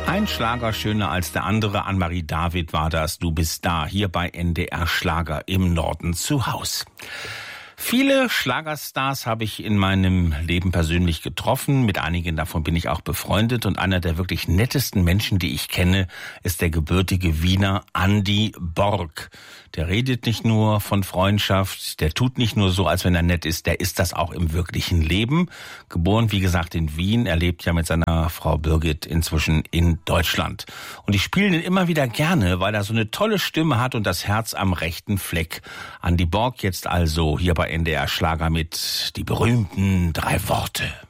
Ein Schlager schöner als der andere. Annemarie David war das. Du bist da, hier bei NDR Schlager im Norden zu Haus. Viele Schlagerstars habe ich in meinem Leben persönlich getroffen. Mit einigen davon bin ich auch befreundet. Und einer der wirklich nettesten Menschen, die ich kenne, ist der gebürtige Wiener Andi Borg. Der redet nicht nur von Freundschaft, der tut nicht nur so, als wenn er nett ist, der ist das auch im wirklichen Leben. Geboren, wie gesagt, in Wien. Er lebt ja mit seiner Frau Birgit inzwischen in Deutschland. Und ich spiele ihn immer wieder gerne, weil er so eine tolle Stimme hat und das Herz am rechten Fleck. Andi Borg jetzt also hier bei NDR Schlager mit die berühmten 3 Worte.